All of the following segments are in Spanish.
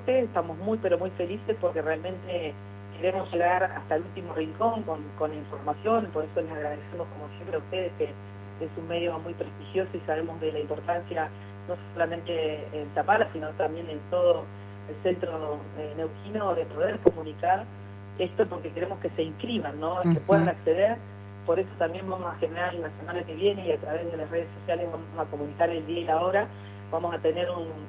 deporte. Estamos muy, pero muy felices porque realmente queremos llegar hasta el último rincón con información. Por eso les agradecemos como siempre a ustedes, que es un medio muy prestigioso y sabemos de la importancia no solamente en Zapala, sino también en todo el centro neuquino, de poder comunicar esto, porque queremos que se inscriban, ¿no? Que puedan acceder. Por eso también vamos a generar la semana que viene, y a través de las redes sociales vamos a comunicar el día y la hora. Vamos a tener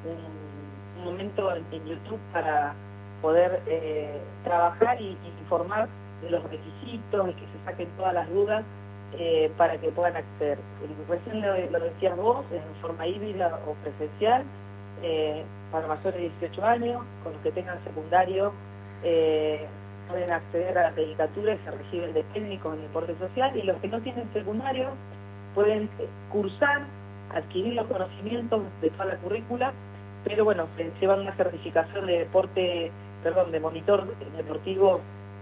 un momento en YouTube para poder trabajar y informar de los requisitos y que se saquen todas las dudas para que puedan acceder. Recién lo decías vos, en forma híbrida o presencial, para mayores de 18 años, con los que tengan secundario, pueden acceder a la tecnicatura y se reciben de técnicos en deporte social, y los que no tienen secundario pueden cursar, adquirir los conocimientos de toda la currícula, pero bueno, llevan una certificación de de monitor deportivo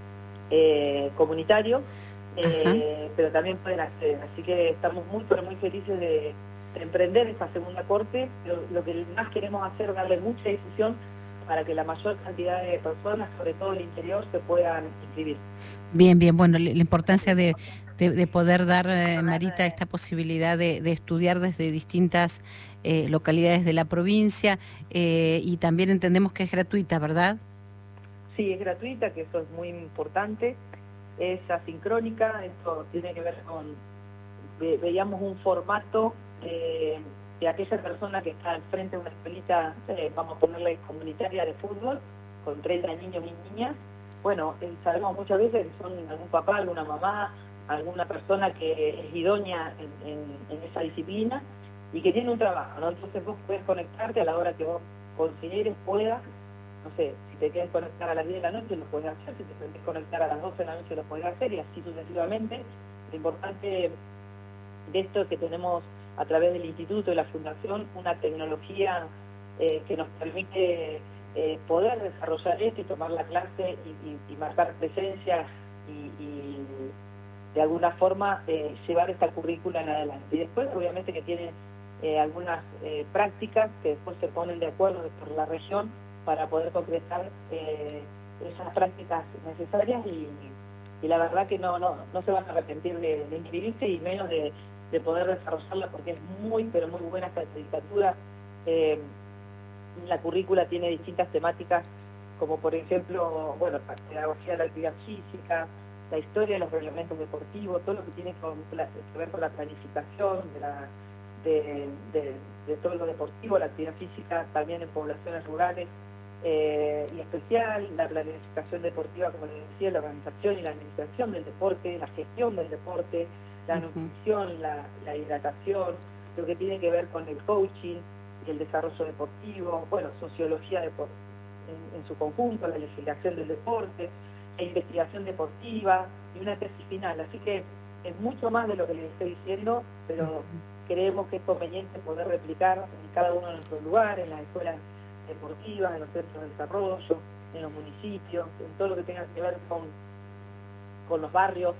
comunitario, pero también pueden acceder. Así que estamos muy, pero muy felices de emprender esta segunda corte. Pero lo que más queremos hacer es darle mucha difusión para que la mayor cantidad de personas, sobre todo el interior, se puedan inscribir. Bien, bien. Bueno, la importancia de poder dar, Marita, esta posibilidad de estudiar desde distintas localidades de la provincia, y también entendemos que es gratuita, ¿verdad? Sí, es gratuita, que eso es muy importante. Es asincrónica. Esto tiene que ver con, veíamos un formato de aquella persona que está al frente de una escuelita, vamos a ponerle comunitaria de fútbol, con 30 niños y niñas. Bueno, sabemos muchas veces que son algún papá, alguna mamá, alguna persona que es idónea en esa disciplina y que tiene un trabajo, ¿no? Entonces vos puedes conectarte a la hora que vos consideres, puedas. No sé, si te quieres conectar a las 10 de la noche lo puedes hacer, si te quieres conectar a las 12 de la noche lo puedes hacer, y así sucesivamente. Lo importante de esto es que tenemos a través del instituto y la fundación una tecnología que nos permite poder desarrollar esto y tomar la clase y marcar presencia y de alguna forma llevar esta currícula en adelante. Y después obviamente que tiene algunas prácticas que después se ponen de acuerdo por la región para poder concretar esas prácticas necesarias, y la verdad que no se van a arrepentir de inscribirse, y menos de poder desarrollarla, porque es muy, pero muy buena esta tecnicatura. La currícula tiene distintas temáticas, como por ejemplo, bueno, la pedagogía de la actividad física, la historia de los reglamentos deportivos, todo lo que tiene que ver con la planificación de todo lo deportivo, la actividad física también en poblaciones rurales, y especial, la planificación deportiva, como les decía, la organización y la administración del deporte, la gestión del deporte, la nutrición, la hidratación, lo que tiene que ver con el coaching y el desarrollo deportivo, bueno, sociología en su conjunto, la legislación del deporte, la investigación deportiva y una tesis final. Así que es mucho más de lo que les estoy diciendo, pero creemos que es conveniente poder replicar en cada uno de nuestros lugares, en las escuelas deportivas, en los centros de desarrollo, en los municipios, en todo lo que tenga que ver con los barrios.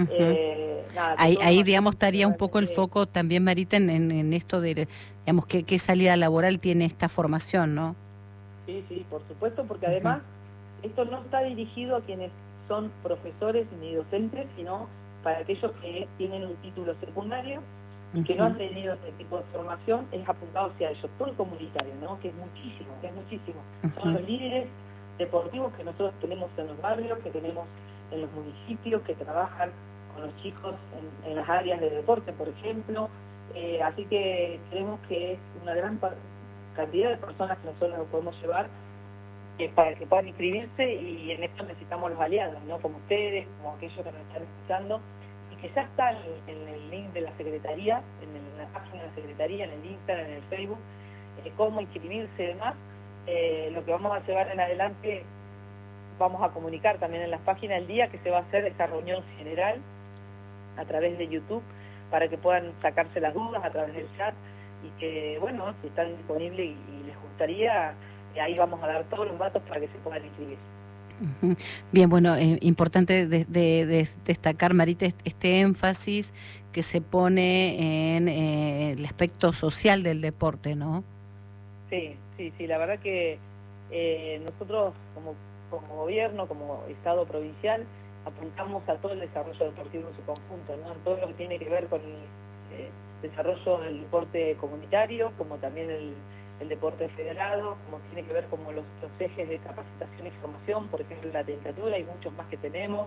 Ahí digamos estaría un poco el foco también, Marita, en esto de, digamos, qué salida laboral tiene esta formación, ¿no? Sí, por supuesto, porque además esto no está dirigido a quienes son profesores ni docentes, sino para aquellos que tienen un título secundario y que no han tenido este tipo de formación, es apuntado hacia ellos, todo el comunitario, ¿no? Que es muchísimo. Son los líderes deportivos que nosotros tenemos en los barrios, que tenemos en los municipios, que trabajan con los chicos en las áreas de deporte, por ejemplo. Así que creemos que es una gran cantidad de personas que nosotros podemos llevar para que puedan inscribirse, y en esto necesitamos los aliados, ¿no? Como ustedes, como aquellos que nos están escuchando, y que ya está en el link de la Secretaría, en la página de la Secretaría, en el Instagram, en el Facebook, cómo inscribirse y demás. Lo que vamos a llevar en adelante, vamos a comunicar también en las páginas el día que se va a hacer esta reunión general a través de YouTube, para que puedan sacarse las dudas a través del chat, y que, bueno, si están disponibles y les gustaría, ahí vamos a dar todos los datos para que se puedan inscribir. Bien, bueno, importante destacar, Marita, este énfasis que se pone en el aspecto social del deporte, ¿no? Sí, la verdad que Nosotros como gobierno, como Estado provincial, apuntamos a todo el desarrollo deportivo en su conjunto, ¿no? Todo lo que tiene que ver con el desarrollo del deporte comunitario, como también el deporte federado, como tiene que ver como los ejes de capacitación y formación, por ejemplo la tecnicatura y muchos más que tenemos,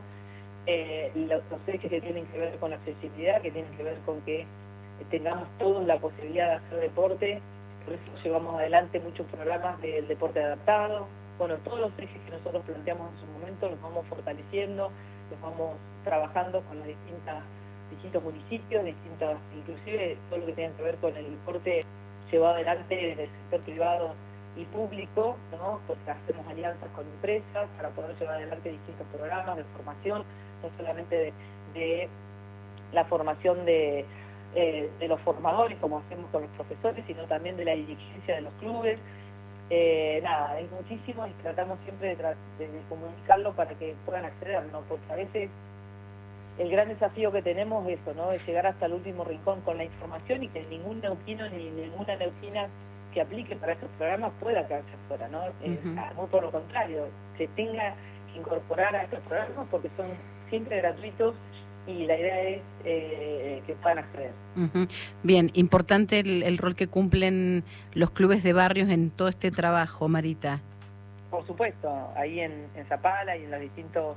los ejes que tienen que ver con la accesibilidad, que tienen que ver con que tengamos todos la posibilidad de hacer deporte. Por eso llevamos adelante muchos programas del deporte adaptado. Bueno, todos los ejes que nosotros planteamos en su momento los vamos fortaleciendo, los vamos trabajando con los distintos municipios, inclusive todo lo que tenga que ver con el deporte llevado adelante desde el sector privado y público, ¿no? Porque hacemos alianzas con empresas para poder llevar adelante distintos programas de formación, no solamente de la formación de los formadores, como hacemos con los profesores, sino también de la dirigencia de los clubes. Nada, es muchísimo y tratamos siempre de comunicarlo para que puedan acceder, ¿no? Porque a veces el gran desafío que tenemos es eso, ¿no? Es llegar hasta el último rincón con la información y que ningún neuquino ni ninguna neuquina que aplique para estos programas pueda quedarse afuera, ¿no? Muy por lo contrario, se tenga que incorporar a estos programas porque son siempre gratuitos y la idea es que puedan acceder. Bien, importante el rol que cumplen los clubes de barrios en todo este trabajo, Marita. Por supuesto, ahí en Zapala y en las distintas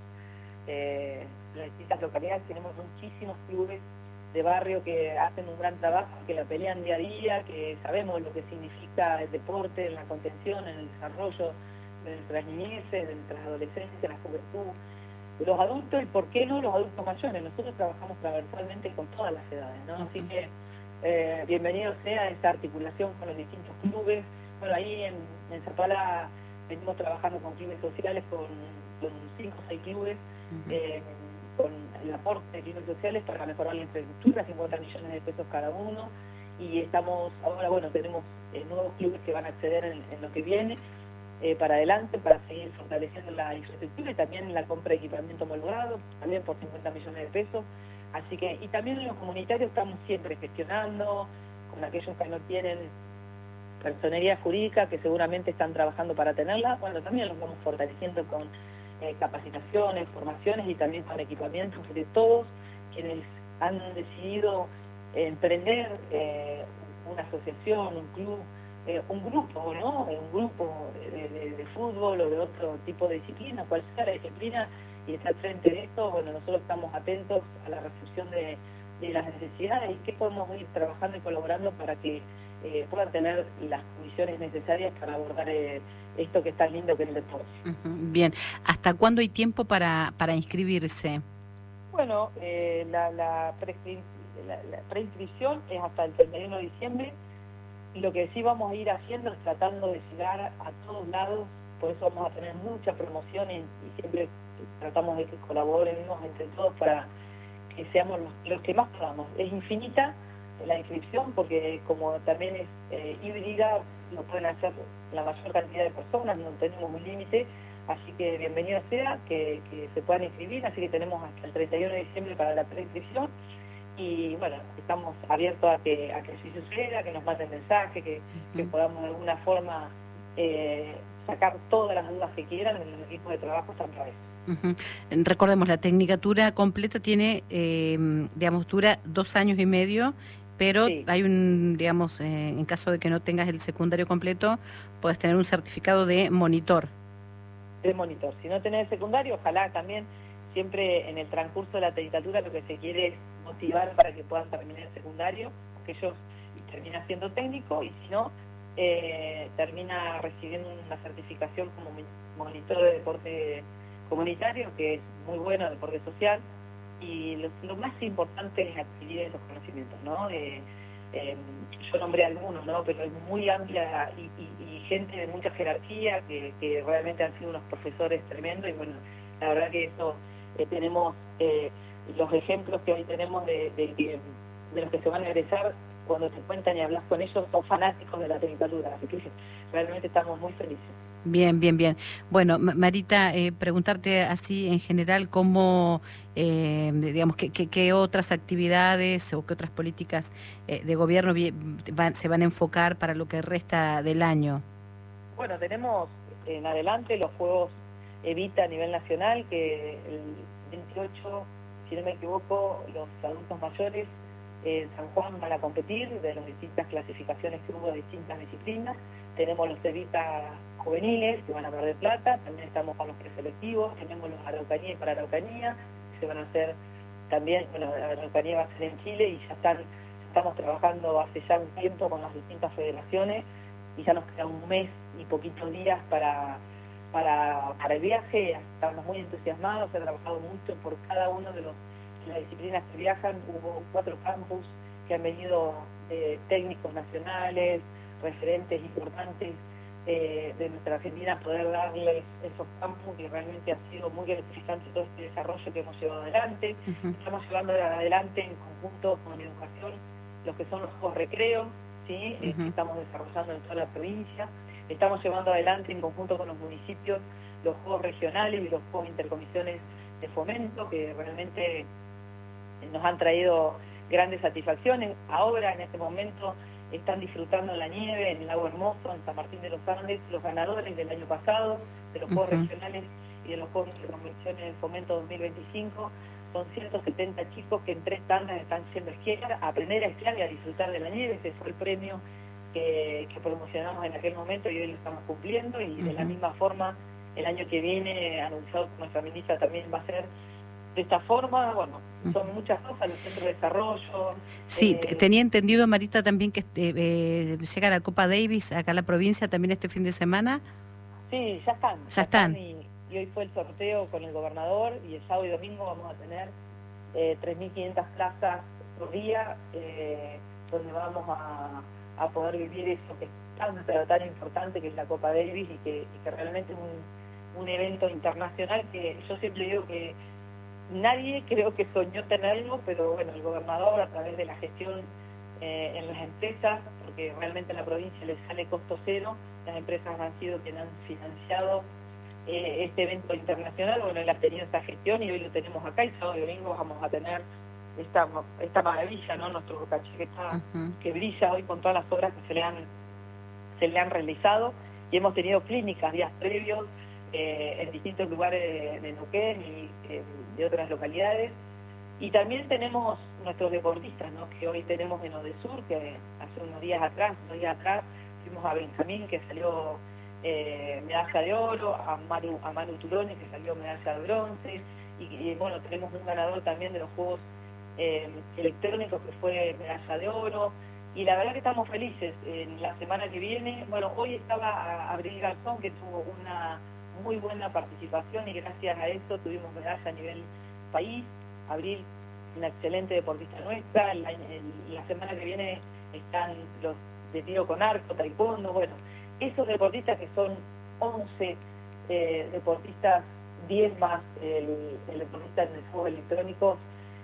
localidades tenemos muchísimos clubes de barrio que hacen un gran trabajo, que la pelean día a día, que sabemos lo que significa el deporte en la contención, en el desarrollo de nuestras niñeces, de nuestras adolescencias, la juventud, de los adultos y, ¿por qué no, los adultos mayores? Nosotros trabajamos transversalmente con todas las edades, ¿no? Así que bienvenido sea esta articulación con los distintos clubes. Bueno, ahí en Zapala venimos trabajando con clubes sociales, con 5 o 6 clubes, con el aporte de clubes sociales para mejorar la infraestructura, 50 millones de pesos cada uno, y estamos, ahora bueno, tenemos nuevos clubes que van a acceder en lo que viene, para adelante, para seguir fortaleciendo la infraestructura y también la compra de equipamiento homologado, también por 50 millones de pesos. Así que, y también en los comunitarios estamos siempre gestionando con aquellos que no tienen personería jurídica, que seguramente están trabajando para tenerla. Bueno, también los vamos fortaleciendo con capacitaciones, formaciones y también con equipamiento de todos quienes han decidido emprender una asociación, un club, un grupo, ¿no? Un grupo de fútbol o de otro tipo de disciplina, cual sea la disciplina, y estar frente de esto. Bueno, nosotros estamos atentos a la recepción de las necesidades y qué podemos ir trabajando y colaborando para que puedan tener las condiciones necesarias para abordar esto que es tan lindo que es el deporte. Bien, ¿hasta cuándo hay tiempo para inscribirse? Bueno, la preinscripción es hasta el 31 de diciembre. Lo que sí vamos a ir haciendo es tratando de llegar a todos lados, por eso vamos a tener mucha promoción y siempre tratamos de que colaboremos entre todos para que seamos los que más podamos. Es infinita la inscripción porque como también es híbrida, lo pueden hacer la mayor cantidad de personas, no tenemos un límite, así que bienvenido sea que se puedan inscribir, así que tenemos hasta el 31 de diciembre para la preinscripción. Y bueno, estamos abiertos a que así suceda, que nos manden mensajes, que podamos de alguna forma sacar todas las dudas que quieran en el equipo de trabajo están para eso. Recordemos, la tecnicatura completa tiene, digamos, dura 2 años y medio, pero sí, hay un, digamos, en caso de que no tengas el secundario completo, puedes tener un certificado de monitor. De monitor. Si no tenés el secundario, ojalá también. Siempre en el transcurso de la tecnicatura lo que se quiere es motivar para que puedan terminar el secundario, que ellos terminan siendo técnico y si no, termina recibiendo una certificación como monitor de deporte comunitario, que es muy bueno, deporte social, y lo más importante es adquirir esos conocimientos, ¿no? Yo nombré algunos, ¿no? Pero es muy amplia y gente de mucha jerarquía que realmente han sido unos profesores tremendos y bueno, la verdad que eso... tenemos los ejemplos que hoy tenemos de los que se van a egresar, cuando te cuentan y hablas con ellos, son fanáticos de la tecnicatura, así que realmente estamos muy felices. Bien, bien, bien. Bueno, Marita, preguntarte así en general cómo, digamos, qué otras actividades o qué otras políticas de gobierno se van a enfocar para lo que resta del año. Bueno, tenemos en adelante los Juegos Evita a nivel nacional, que el 28, si no me equivoco, los adultos mayores en San Juan van a competir de las distintas clasificaciones que hubo de distintas disciplinas. Tenemos los Evita juveniles que van a perder plata, también estamos con los preselectivos, tenemos los Araucanía y para Araucanía, que se van a hacer también, bueno, la Araucanía va a ser en Chile y estamos trabajando hace ya un tiempo con las distintas federaciones y ya nos queda un mes y poquitos días para el viaje. Estamos muy entusiasmados, he trabajado mucho por cada uno de las disciplinas que viajan. Hubo 4 campus que han venido técnicos nacionales, referentes importantes de nuestra Argentina, a poder darles esos campus, y realmente ha sido muy gratificante todo este desarrollo que hemos llevado adelante. Estamos llevando adelante en conjunto con educación los que son los juegos recreo, ¿sí? Que estamos desarrollando en toda la provincia. Estamos llevando adelante en conjunto con los municipios los juegos regionales y los juegos intercomisiones de fomento, que realmente nos han traído grandes satisfacciones. Ahora, en este momento, están disfrutando la nieve en el Lago Hermoso, en San Martín de los Andes, los ganadores del año pasado, de los juegos regionales y de los juegos intercomisiones de fomento 2025. Son 170 chicos que en 3 tandas están yendo a esquiar, a aprender a esquiar y a disfrutar de la nieve. Ese fue el premio que promocionamos en aquel momento y hoy lo estamos cumpliendo, y de la misma forma el año que viene, anunciado por nuestra ministra, también va a ser de esta forma. Bueno, son muchas cosas, los centros de desarrollo. Sí, tenía entendido, Marita, también que llega la Copa Davis acá a la provincia también este fin de semana. Sí, ya están. Ya están. Y hoy fue el sorteo con el gobernador, y el sábado y domingo vamos a tener 3.500 plazas por día, donde vamos a poder vivir eso que es tan importante, que es la Copa Davis, y que realmente es un evento internacional que yo siempre digo que nadie creo que soñó tenerlo, pero bueno, el gobernador, a través de la gestión en las empresas, porque realmente a la provincia le sale costo cero, las empresas han sido quienes han financiado este evento internacional. Bueno, él ha tenido esta gestión y hoy lo tenemos acá, y sábado y domingo vamos a tener esta maravilla, ¿no? Nuestro caché que brilla hoy con todas las obras que se le han realizado, y hemos tenido clínicas días previos en distintos lugares de Neuquén y de otras localidades. Y también tenemos nuestros deportistas, ¿no? Que hoy tenemos en Odesur, que hace unos días atrás fuimos a Benjamín, que salió medalla de oro, a Manu Turones, que salió medalla de bronce, y bueno, tenemos un ganador también de los Juegos Electrónicos, que fue medalla de oro. Y la verdad que estamos felices. En la semana que viene, bueno, hoy estaba Abril Garzón, que tuvo una muy buena participación, y gracias a eso tuvimos medalla a nivel país. Abril, una excelente deportista nuestra. La semana que viene están los de tiro con arco, taekwondo. Bueno, esos deportistas, que son 11 deportistas, 10 más el deportista en el juego electrónico.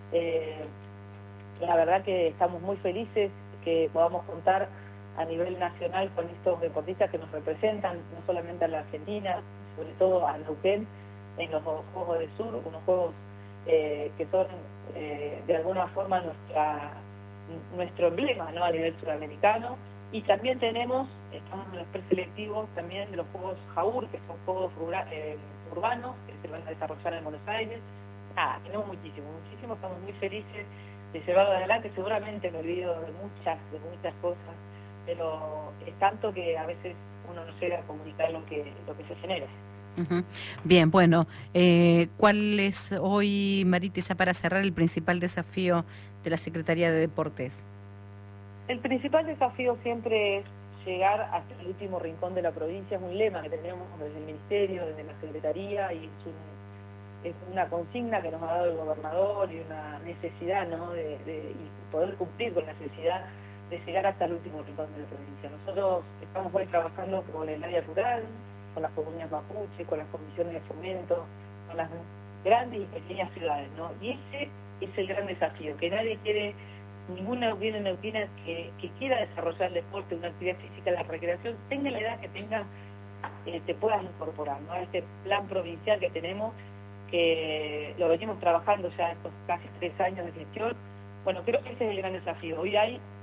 La verdad que estamos muy felices que podamos contar a nivel nacional con estos deportistas que nos representan, no solamente a la Argentina, sobre todo a Neuquén, en los Juegos del Sur, unos juegos que son de alguna forma nuestro emblema, ¿no? A nivel sudamericano. Y también estamos en los preselectivos también de los Juegos Jaur, que son juegos urbanos, que se van a desarrollar en Buenos Aires. Tenemos muchísimo, estamos muy felices de llevarlo adelante. Seguramente me olvido de muchas cosas, pero es tanto que a veces uno no llega a comunicar lo que se genera. Bien, bueno, ¿cuál es hoy, Marita, ya para cerrar, el principal desafío de la Secretaría de Deportes? El principal desafío siempre es llegar hasta el último rincón de la provincia. Es un lema que tenemos desde el Ministerio, desde la Secretaría, y es una consigna que nos ha dado el gobernador, y una necesidad, ¿no? y poder cumplir con la necesidad de llegar hasta el último rincón de la provincia. Nosotros estamos hoy trabajando con el área rural, con las comunidades mapuche, con las comisiones de fomento, con las grandes y pequeñas ciudades, ¿no? Y ese es el gran desafío, que nadie quiere, ninguna neuquina que quiera desarrollar el deporte, una actividad física, la recreación, tenga la edad que tenga, te puedas incorporar, ¿no? A este plan provincial que tenemos, que lo venimos trabajando ya estos casi 3 años de gestión. Bueno, creo que ese es el gran desafío. Hoy hay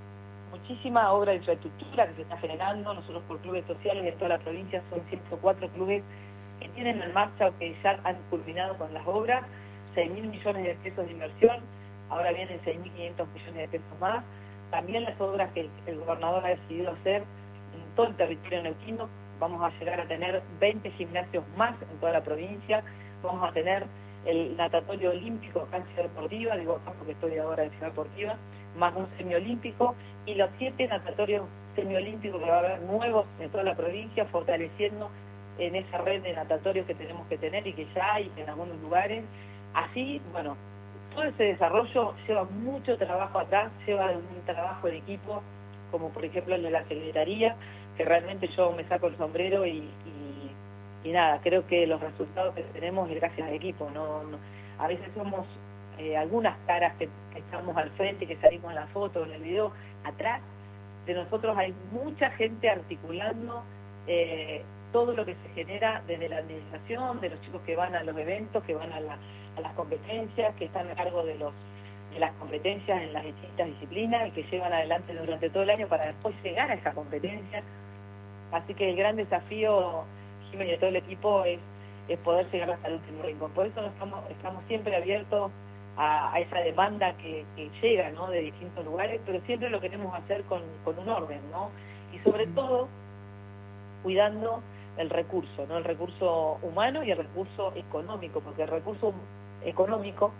muchísima obra de infraestructura que se está generando. Nosotros por clubes sociales de toda la provincia son 104 clubes que tienen en marcha o que ya han culminado con las obras, 6.000 millones de pesos de inversión, ahora vienen 6.500 millones de pesos más. También las obras que el gobernador ha decidido hacer en todo el territorio neuquino, vamos a llegar a tener 20 gimnasios más en toda la provincia, vamos a tener el natatorio olímpico acá en Ciudad Deportiva, digo acá porque estoy ahora en Ciudad Deportiva, más un semiolímpico y los 7 natatorios semiolímpicos que va a haber nuevos en toda la provincia, fortaleciendo en esa red de natatorios que tenemos que tener y que ya hay en algunos lugares. Así, bueno, todo ese desarrollo lleva mucho trabajo atrás, lleva un trabajo en equipo, como por ejemplo el de la secretaría, que realmente yo me saco el sombrero y nada, creo que los resultados que tenemos es gracias al equipo. No, a veces somos algunas caras que estamos al frente, que salimos en la foto, en el video, atrás de nosotros hay mucha gente articulando todo lo que se genera desde la administración, de los chicos que van a los eventos, que van a las competencias, que están a cargo de las competencias en las distintas disciplinas y que llevan adelante durante todo el año para después llegar a esa competencia. Así que el gran desafío, Jiménez, de todo el equipo es poder llegar hasta el último rincón. Por eso estamos siempre abiertos a esa demanda que llega, ¿no?, de distintos lugares, pero siempre lo queremos hacer con un orden, ¿no? Y sobre todo cuidando el recurso, ¿no?, el recurso humano y el recurso económico, porque el recurso económico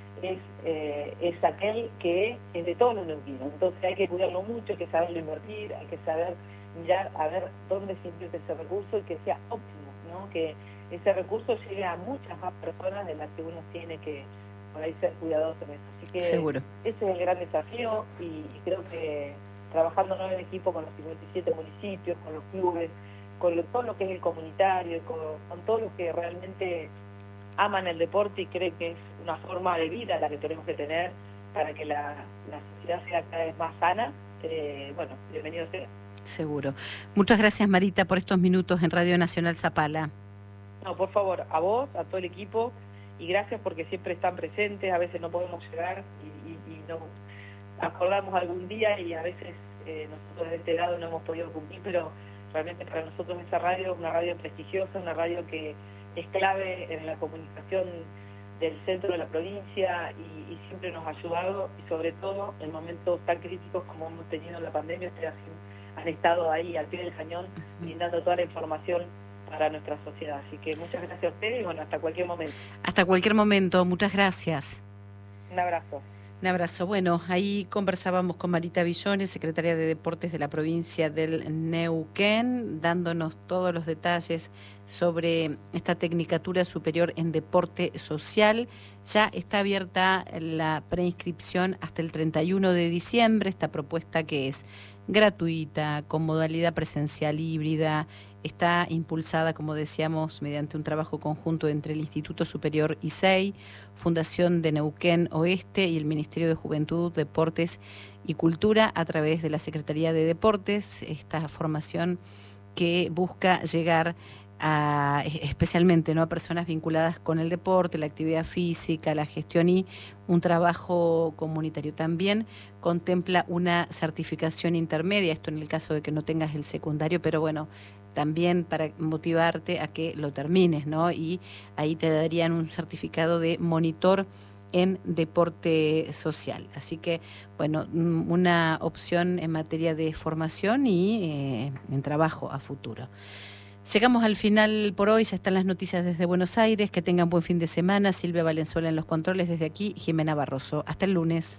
es aquel que es de todos los neuquinos. Entonces hay que cuidarlo mucho, hay que saberlo invertir, hay que saber mirar a ver dónde se invierte ese recurso y que sea óptimo, ¿no?, que ese recurso llegue a muchas más personas de las que uno tiene que por ahí ser cuidadoso en eso. Así que seguro, ese es el gran desafío y creo que trabajando en equipo con los 57 municipios, con los clubes, con todo lo que es el comunitario, con todos los que realmente aman el deporte y creen que es una forma de vida la que tenemos que tener para que la sociedad sea cada vez más sana, bueno, bienvenido sea. Seguro. Muchas gracias, Marita, por estos minutos en Radio Nacional Zapala. No, por favor, a vos, a todo el equipo, y gracias porque siempre están presentes, a veces no podemos llegar y nos acordamos algún día y a veces nosotros de este lado no hemos podido cumplir, pero realmente para nosotros esa radio es una radio prestigiosa, una radio que es clave en la comunicación del centro de la provincia y siempre nos ha ayudado, y sobre todo en momentos tan críticos como hemos tenido en la pandemia, ustedes han estado ahí al pie del cañón brindando toda la información para nuestra sociedad. Así que muchas gracias a ustedes y bueno, hasta cualquier momento. Hasta cualquier momento, muchas gracias. Un abrazo. Un abrazo. Bueno, ahí conversábamos con Marita Villones, secretaria de Deportes de la provincia del Neuquén, dándonos todos los detalles sobre esta Tecnicatura Superior en Deporte Social. Ya está abierta la preinscripción hasta el 31 de diciembre, esta propuesta que es gratuita, con modalidad presencial híbrida, está impulsada, como decíamos, mediante un trabajo conjunto entre el Instituto Superior ISEI, Fundación de Neuquén Oeste y el Ministerio de Juventud, Deportes y Cultura a través de la Secretaría de Deportes, esta formación que busca llegar especialmente, ¿no?, a personas vinculadas con el deporte, la actividad física, la gestión y un trabajo comunitario. También contempla una certificación intermedia, esto en el caso de que no tengas el secundario, pero bueno, también para motivarte a que lo termines, ¿no? Y ahí te darían un certificado de monitor en deporte social. Así que, bueno, una opción en materia de formación y en trabajo a futuro. Llegamos al final por hoy, ya están las noticias desde Buenos Aires, que tengan buen fin de semana. Silvia Valenzuela en los controles, desde aquí Jimena Barroso. Hasta el lunes.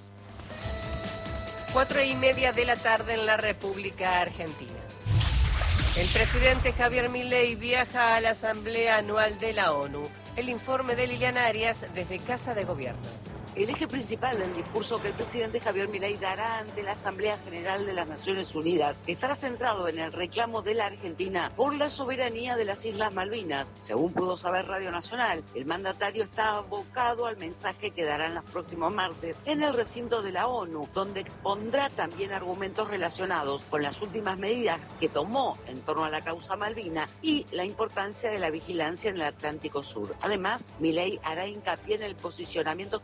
4:30 de la tarde en la República Argentina. El presidente Javier Milei viaja a la Asamblea Anual de la ONU. El informe de Liliana Arias desde Casa de Gobierno. El eje principal del discurso que el presidente Javier Milei dará ante la Asamblea General de las Naciones Unidas estará centrado en el reclamo de la Argentina por la soberanía de las Islas Malvinas. Según pudo saber Radio Nacional, el mandatario está abocado al mensaje que dará en los próximos martes en el recinto de la ONU, donde expondrá también argumentos relacionados con las últimas medidas que tomó en torno a la causa Malvina y la importancia de la vigilancia en el Atlántico Sur. Además, Milei hará hincapié en el posicionamiento geopolítico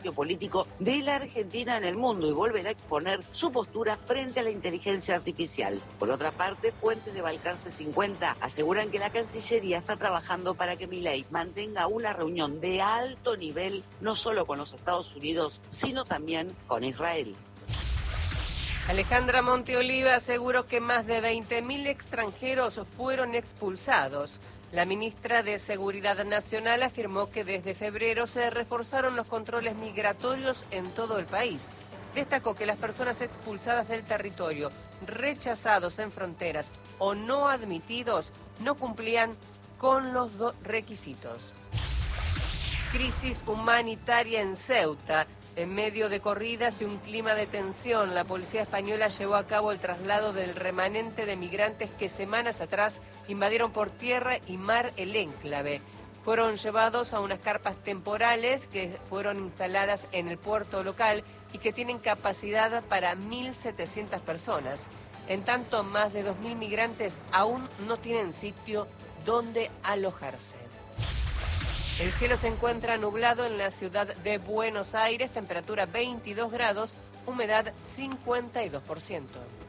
político de la Argentina en el mundo y volverá a exponer su postura frente a la inteligencia artificial. Por otra parte, fuentes de Balcarce 50 aseguran que la Cancillería está trabajando para que Milei mantenga una reunión de alto nivel, no solo con los Estados Unidos, sino también con Israel. Alejandra Monteoliva aseguró que más de 20.000 extranjeros fueron expulsados. La ministra de Seguridad Nacional afirmó que desde febrero se reforzaron los controles migratorios en todo el país. Destacó que las personas expulsadas del territorio, rechazados en fronteras o no admitidos, no cumplían con los requisitos. Crisis humanitaria en Ceuta. En medio de corridas y un clima de tensión, la policía española llevó a cabo el traslado del remanente de migrantes que semanas atrás invadieron por tierra y mar el enclave. Fueron llevados a unas carpas temporales que fueron instaladas en el puerto local y que tienen capacidad para 1.700 personas. En tanto, más de 2.000 migrantes aún no tienen sitio donde alojarse. El cielo se encuentra nublado en la ciudad de Buenos Aires, temperatura 22 grados, humedad 52%.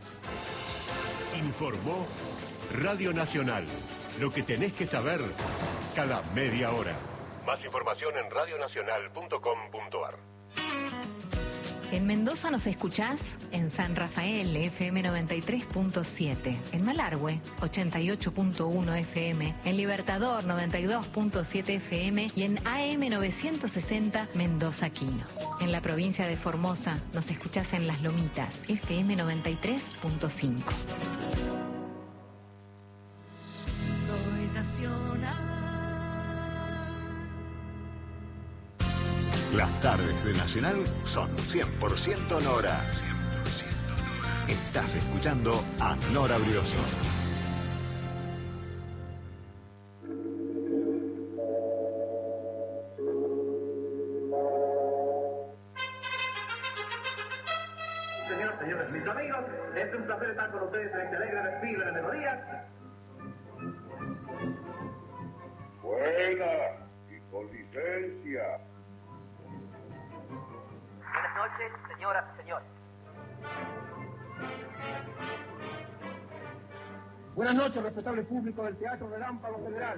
Informó Radio Nacional. Lo que tenés que saber cada media hora. Más información en radionacional.com.ar. En Mendoza nos escuchás en San Rafael, FM 93.7, en Malargüe, 88.1 FM, en Libertador, 92.7 FM y en AM 960 Mendoza Quino. En la provincia de Formosa nos escuchás en Las Lomitas, FM 93.5. Soy nacional. Las tardes de Nacional son 100% Nora. 100% Nora. Estás escuchando a Nora Brioso. Señores, mis amigos, es un placer estar con ustedes en este alegre desfile de melodías. Buena y con licencia. Buenas noches, señoras y señores. Buenas noches, respetable público del Teatro Relámpago Federal.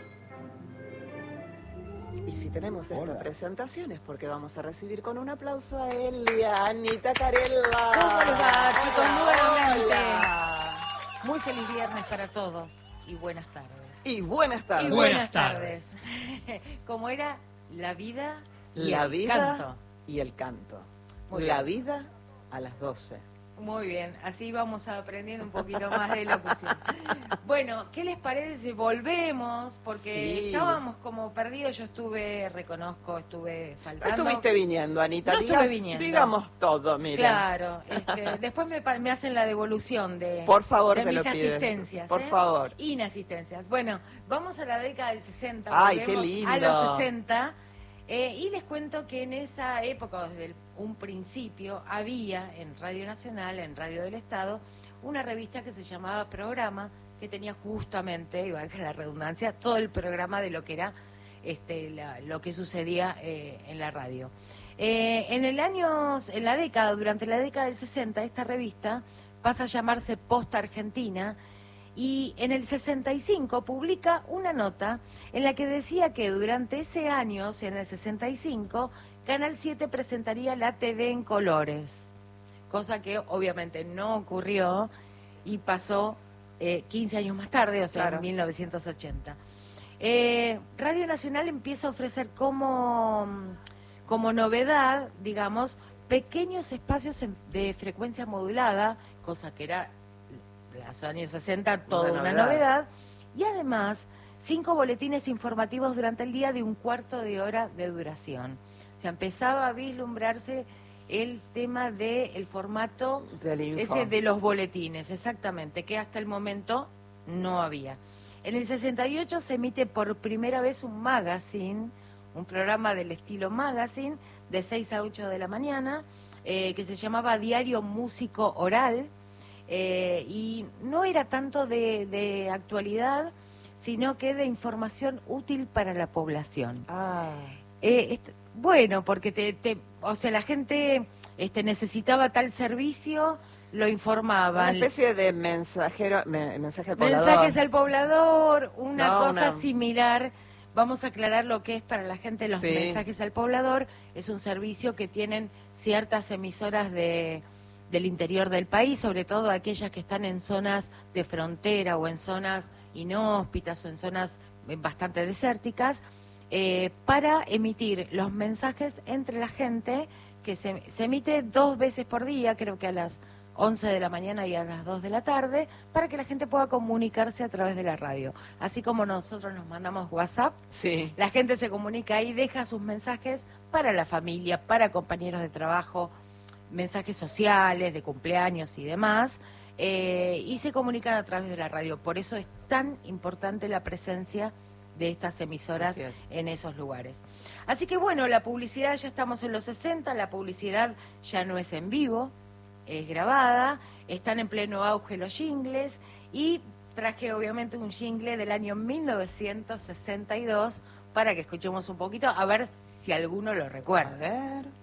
Y si tenemos esta presentación es porque vamos a recibir con un aplauso a Elia, Anita Carella. ¿Cómo les va, chicos? Nuevamente. Hola. Muy feliz viernes para todos y buenas tardes. Y buenas tardes. Y buenas tardes. Como era la vida y La el vida canto. y el canto. Muy La bien. vida a las 12. Muy bien, así vamos aprendiendo un poquito más de locución. Bueno, ¿qué les parece si volvemos? Porque Sí. estábamos como perdidos, yo estuve faltando. No estuviste viniendo, Anita. No estuve viniendo. Digamos todo, mira. Claro, después me hacen la devolución de, Por favor, de te mis lo pido. asistencias. Por favor. Inasistencias. Bueno, vamos a la década del 60. Ay, qué volvemos lindo. A los 60. Y les cuento que en esa época, desde un principio, había en Radio Nacional, en Radio del Estado, una revista que se llamaba Programa, que tenía justamente, y valga la redundancia, todo el programa de lo que era lo que sucedía en la radio. Durante la década del 60, esta revista pasa a llamarse Posta Argentina, y en el 65 publica una nota en la que decía que durante ese año, o sea, en el 65, Canal 7 presentaría la TV en colores, cosa que obviamente no ocurrió y pasó 15 años más tarde, o sea, Claro. en 1980. Radio Nacional empieza a ofrecer como novedad, digamos, pequeños espacios de frecuencia modulada, cosa que era los años 60 toda una novedad, y además 5 boletines informativos durante el día de un cuarto de hora de duración. O sea, empezaba a vislumbrarse el tema del formato ese de los boletines, exactamente, que hasta el momento no había. En el 68 se emite por primera vez un magazine, un programa del estilo magazine, de 6 a 8 de la mañana, que se llamaba Diario Músico Oral, y no era tanto de actualidad, sino que de información útil para la población. Bueno, porque o sea, la gente necesitaba tal servicio, lo informaban. Una especie de mensaje al poblador. Mensajes al poblador, cosa similar. Vamos a aclarar lo que es para la gente los mensajes al poblador. Es un servicio que tienen ciertas emisoras del interior del país, sobre todo aquellas que están en zonas de frontera o en zonas inhóspitas o en zonas bastante desérticas, para emitir los mensajes entre la gente, que se emite 2 veces por día, creo que a las 11 de la mañana y a las 2 de la tarde, para que la gente pueda comunicarse a través de la radio. Así como nosotros nos mandamos WhatsApp, la gente se comunica ahí, deja sus mensajes para la familia, para compañeros de trabajo, mensajes sociales, de cumpleaños y demás, y se comunican a través de la radio. Por eso es tan importante la presencia de estas emisoras en esos lugares. Así que bueno, la publicidad, ya estamos en los 60, la publicidad ya no es en vivo, es grabada, están en pleno auge los jingles, y traje obviamente un jingle del año 1962 para que escuchemos un poquito, a ver si alguno lo recuerda. A ver.